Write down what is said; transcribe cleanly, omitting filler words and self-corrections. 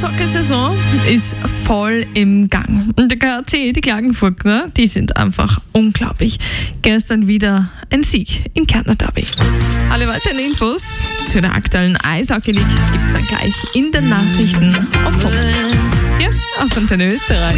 Eishockeysaison ist voll im Gang. Und der KAC, die Klagenfurtner, die sind einfach unglaublich. Gestern wieder ein Sieg im Kärntner Derby. Alle weiteren Infos zu der aktuellen Eishockey League gibt es dann gleich in den Nachrichten am Punkt. Hier auf Antenne Österreich.